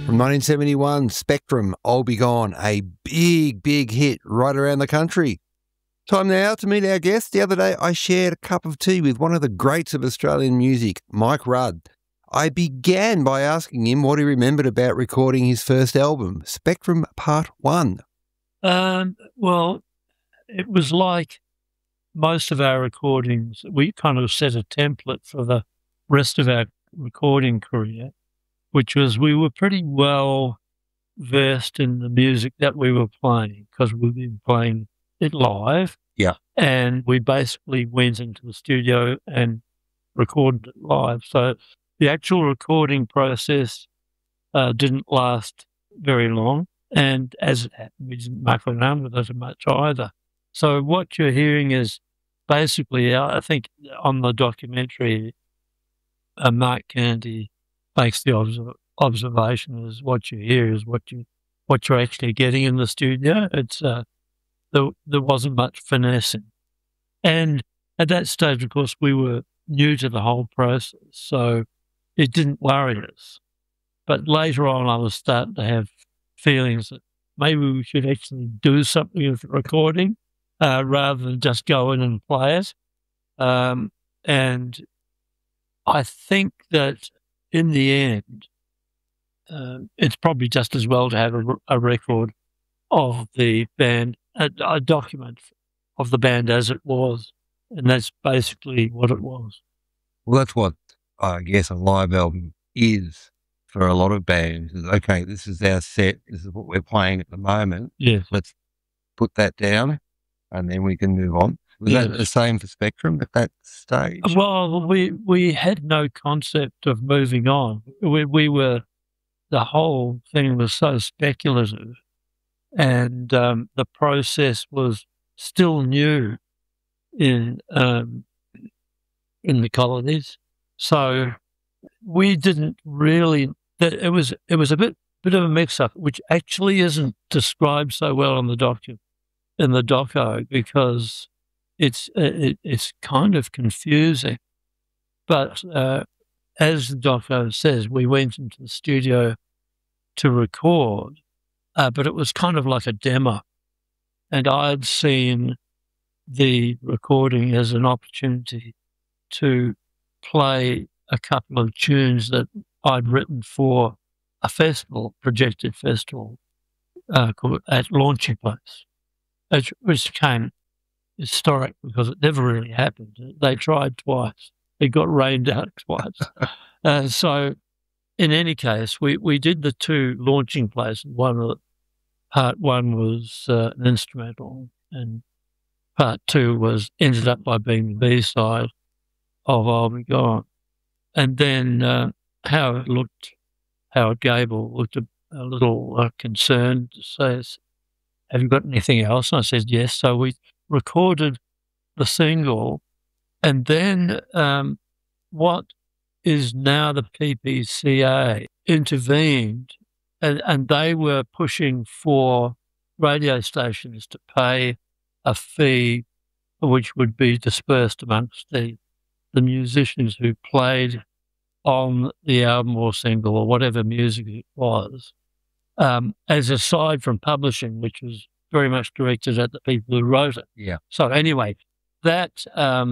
From 1971, Spectrum, I'll Be Gone, a big, big hit right around the country. Time now to meet our guest. The other day, I shared a cup of tea with one of the greats of Australian music, Mike Rudd. I began by asking him what he remembered about recording his first album, Spectrum Part 1. Well, it was like most of our recordings. We kind of set a template for the rest of our recording career, which was we were pretty well versed in the music that we were playing because we've been playing it live. Yeah. And we basically went into the studio and recorded it live. So the actual recording process didn't last very long. And as it happened, we didn't muck around with it much either. So what you're hearing is basically, I think on the documentary, Mark Kennedy makes the observation is what you hear is what you're actually getting in the studio. It's there wasn't much finessing, and at that stage, of course, we were new to the whole process, so it didn't worry us. But later on, I was starting to have feelings that maybe we should actually do something with the recording rather than just go in and play it. And I think that in the end, it's probably just as well to have a record of the band, a document of the band as it was, and that's basically what it was. Well, that's what I guess a live album is for a lot of bands. Is, okay, this is our set, this is what we're playing at the moment. Yes. Let's put that down and then we can move on. Was that the same for Spectrum at that stage? Well, we had no concept of moving on. We were, the whole thing was so speculative, and the process was still new in the colonies. So we didn't really. It was a bit of a mix-up, which actually isn't described so well in the doco because it's kind of confusing. But as the doco says, we went into the studio to record, but it was kind of like a demo. And I'd seen the recording as an opportunity to play a couple of tunes that I'd written for a festival, projected festival, called at Launching Place, which became historic because it never really happened. They tried twice. It got rained out twice. So in any case, we did the two Launching Places. Part one was an instrumental, and part two ended up by being the B-side of I'll Be Gone. And then Howard Gable looked a little concerned to say, have you got anything else? And I said, yes. So we recorded the single, and then what is now the PPCA intervened, and they were pushing for radio stations to pay a fee which would be dispersed amongst the musicians who played on the album or single or whatever music it was, as aside from publishing, which was very much directed at the people who wrote it. Yeah. So anyway, that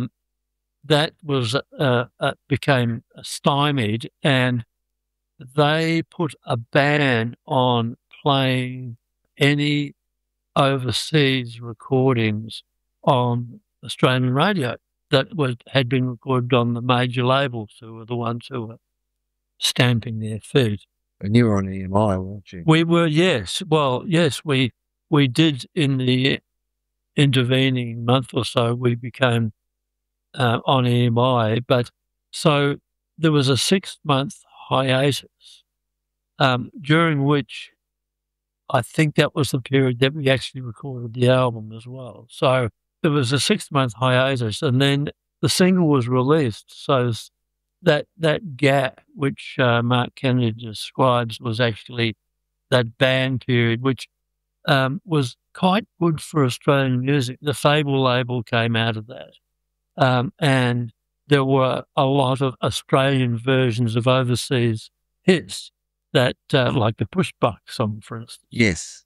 was became stymied, and they put a ban on playing any overseas recordings on Australian radio that had been recorded on the major labels, who were the ones who were stamping their feet. And you were on EMI, weren't you? We were, yes. Well, yes, we did in the intervening month or so, we became on EMI. But so there was a 6-month hiatus, during which I think that was the period that we actually recorded the album as well. So there was a 6-month hiatus, and then the single was released. So that gap, which Mark Kennedy describes, was actually that ban period, which was quite good for Australian music. The Fable label came out of that, and there were a lot of Australian versions of overseas hits that like the Pushbuck song, for instance. Yes.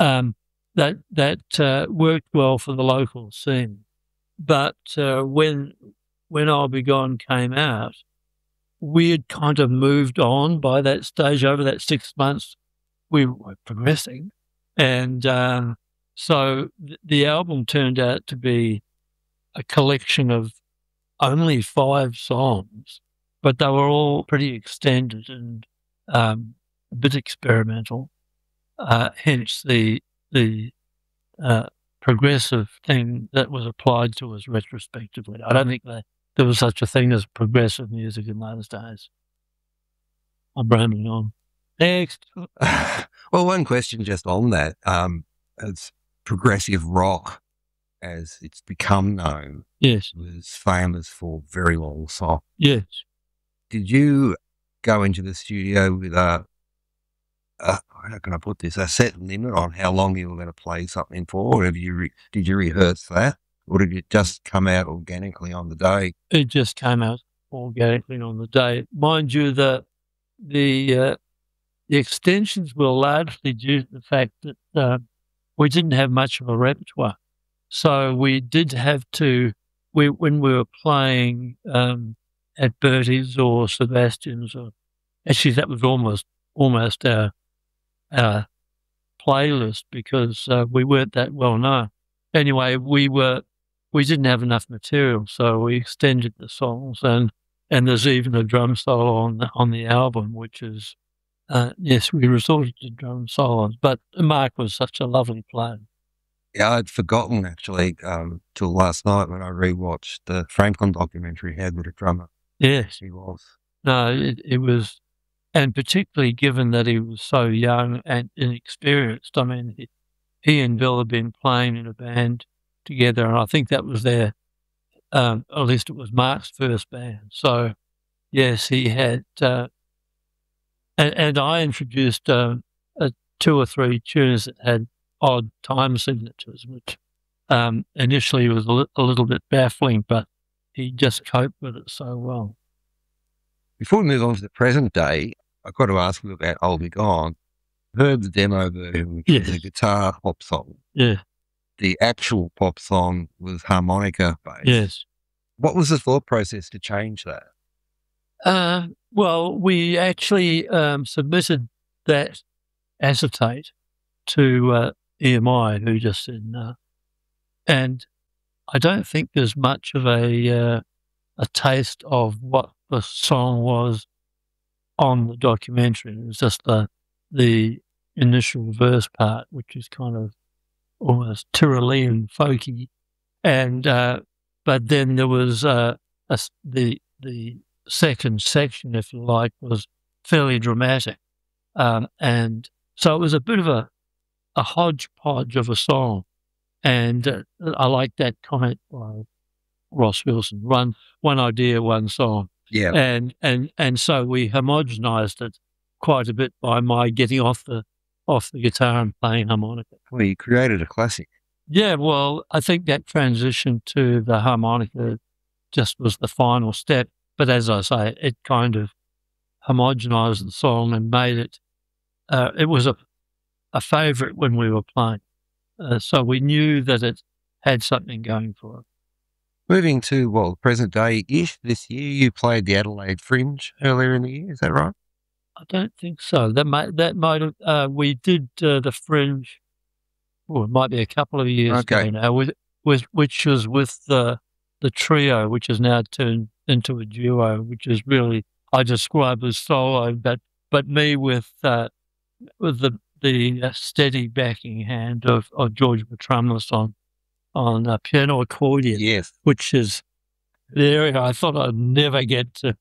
That worked well for the local scene. But when I'll Be Gone came out, we had kind of moved on by that stage. Over that 6 months, we were progressing. And so the album turned out to be a collection of only 5 songs, but they were all pretty extended and a bit experimental. Hence the progressive thing that was applied to us retrospectively. I don't think there was such a thing as progressive music in those days. I'm rambling on. Next. Well, one question just on that. It's progressive rock, as it's become known, Yes. was famous for very long songs. Yes. Did you go into the studio with how can I put this, a set limit on how long you were going to play something for? Or did you rehearse that? Or did it just come out organically on the day? It just came out organically on the day. Mind you, the extensions were largely due to the fact that we didn't have much of a repertoire. So we did have to, when we were playing at Bertie's or Sebastian's, or actually that was almost our playlist, because we weren't that well known. Anyway, we didn't have enough material, so we extended the songs, and there's even a drum solo on the album, which is yes, we resorted to drum solos. But Mark was such a lovely player. Yeah, I'd forgotten actually till last night when I rewatched the Franklin documentary. How good a drummer Yes, he was. no, it was, and particularly given that he was so young and inexperienced. I mean, he and Bill had been playing in a band together, and I think that was their, at least it was Mark's first band. So, yes, he had, and I introduced 2 or 3 tunes that had odd time signatures, which initially was a little bit baffling, but he just coped with it so well. Before we move on to the present day, I've got to ask you about I'll Be Gone. I heard the demo version, which is a guitar pop song. Yeah. The actual pop song was harmonica based. Yes. What was the thought process to change that? Well, we actually submitted that acetate to EMI, who just said no. And I don't think there's much of a taste of what the song was on the documentary. It was just the initial verse part, which is kind of almost Tyrolean folky, and but then there was the second section, if you like, was fairly dramatic, and so it was a bit of a hodgepodge of a song. And I like that comment by Ross Wilson: one idea, one song. Yeah, and so we homogenized it quite a bit by my getting off the guitar and playing harmonica. well, you created a classic. Yeah, well, I think that transition to the harmonica just was the final step. But as I say, it kind of homogenized the song and made it. It was a favourite when we were playing, so we knew that it had something going for it. Moving to, well, present day-ish, this year you played the Adelaide Fringe earlier in the year, is that right? I don't think so. That might have. We did the Fringe. Well, it might be a couple of years ago now. Which was with the trio, which has now turned into a duo, which is really, I describe as solo, but me with the steady backing hand of George Matrumlis on piano accordion. Yes, which is the area I thought I'd never get to.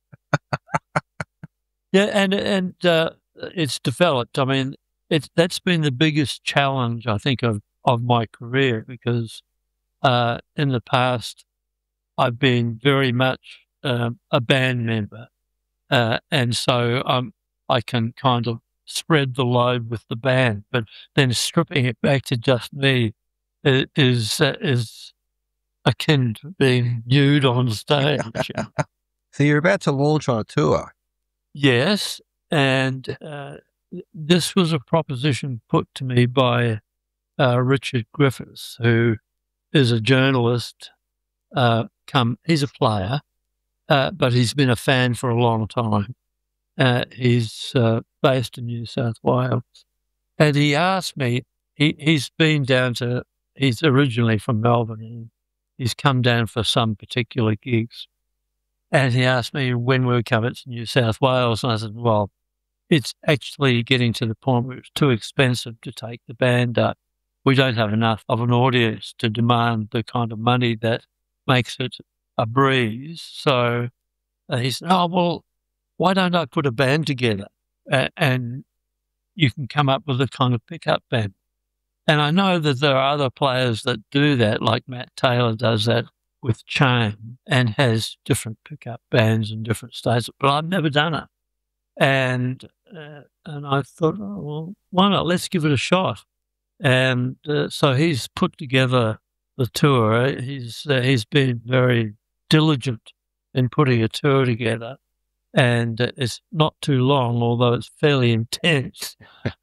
Yeah, and it's developed. I mean, that's been the biggest challenge, I think, of my career, because in the past I've been very much a band member, and so I can kind of spread the load with the band, but then stripping it back to just me is akin to being nude on stage. So you're about to launch on a tour. Yes, and this was a proposition put to me by Richard Griffiths, who is a journalist. He's a player, but he's been a fan for a long time. He's based in New South Wales, and he asked me. He's been down to. He's originally from Melbourne. He's come down for some particular gigs, and he asked me when we were coming to New South Wales, and I said, "Well, it's actually getting to the point where it's too expensive to take the band up. We don't have enough of an audience to demand the kind of money that makes it a breeze." So he said, "Oh, well, why don't I put a band together and you can come up with a kind of pickup band?" And I know that there are other players that do that, like Matt Taylor does that with Chain and has different pickup bands in different states, but I've never done it. And I thought, oh, well, why not? Let's give it a shot. And so he's put together the tour. He's been very diligent in putting a tour together, and it's not too long, although it's fairly intense.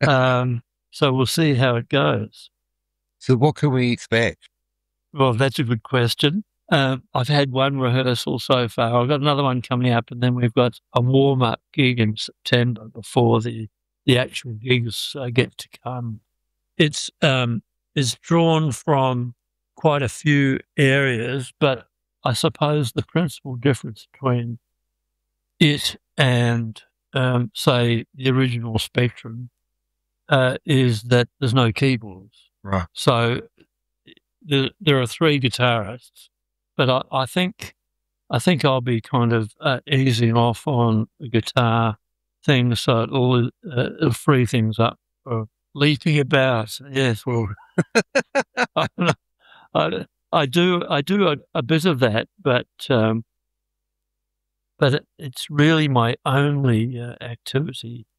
So we'll see how it goes. So what can we expect? Well, that's a good question. I've had one rehearsal so far. I've got another one coming up, and then we've got a warm-up gig in September before the actual gigs get to come. It's drawn from quite a few areas, but I suppose the principal difference between it and, say, the original Spectrum is that there's no keyboards. Right. So there are three guitarists, but I think I'll be kind of easing off on the guitar thing, so it'll free things up for leaping about. Yes, well, I do a bit of that, but it's really my only activity